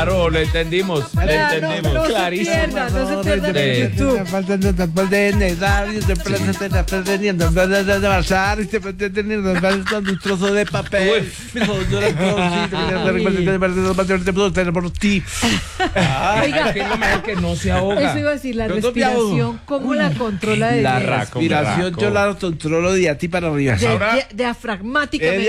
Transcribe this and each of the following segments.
Claro, lo entendimos. Lo entendimos. No Clarísimo. no se pierdan en YouTube. Un trozo de papel. Oiga, Que es lo mejor que no se ahoga. eso iba a decir, la Yo no me ahogo. respiración, ¿cómo la controla de La bien? Respiración, yo la controlo de ti para arriba. Diafragmáticamente.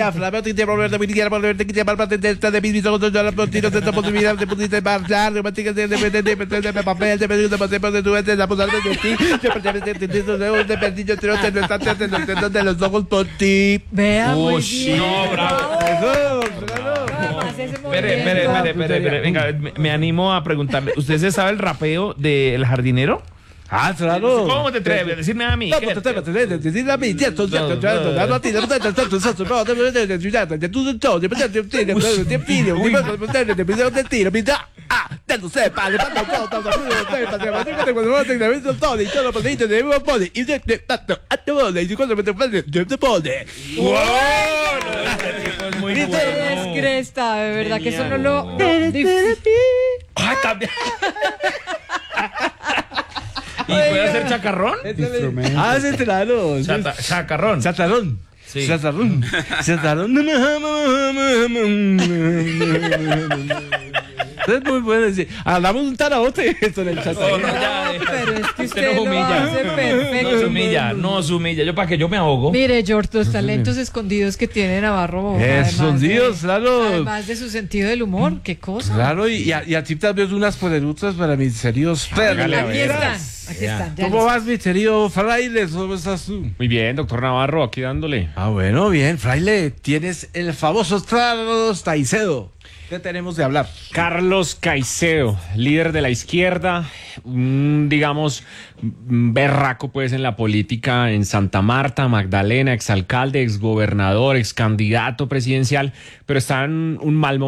Vea, muy bien. No, bravo. Además, ese movimiento. Espere. Venga, me animo a preguntarle. ¿Usted se sabe el rapeo del jardinero? Ah, claro. ¿Cómo te atreves a decirme a mí? No, ¿Qué? pues te decir a mí, cierto, Es muy Usted es bueno. cresta, de verdad que eso no lo... Ay, también. ¿Y puede hacer chacarrón? Ah, sí, claro. Chacarrón. Chatarrón. Sí. Chatarrón. Chatarrón. Es muy bueno. Sí. Hablamos un tarabote esto en el chatarrón. Pero es que Usted usted nos lo humilla. hace perfecto. Nos humilla. Yo para que yo me ahogo. Mire, George, los talentos escondidos que tiene Navarro. Escondidos, claro. Además de su sentido del humor, qué cosa. Claro, y a ti tal vez unas poderutas para mis queridos perros. Aquí están, aquí están. ya ¿Cómo listos. vas, mi querido fraile? ¿Cómo estás tú? Muy bien, doctor Navarro, aquí dándole. Ah, bueno, bien, fraile. Tienes el famoso Carlos Caicedo. ¿Qué tenemos de hablar? Carlos Caicedo, líder de la izquierda, digamos, berraco pues en la política en Santa Marta, Magdalena, exalcalde, exgobernador, excandidato presidencial, pero está en un mal momento.